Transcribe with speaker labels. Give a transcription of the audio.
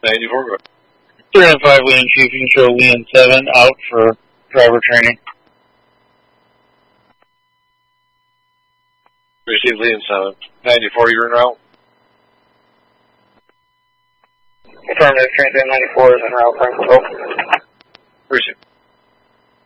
Speaker 1: 94, go.
Speaker 2: 305 Leon Chief, you can show Leon 7 out for driver training.
Speaker 1: Receive Leon 7. 94, you're en route.
Speaker 3: Affirmative, Transit 94 is en route, Frank.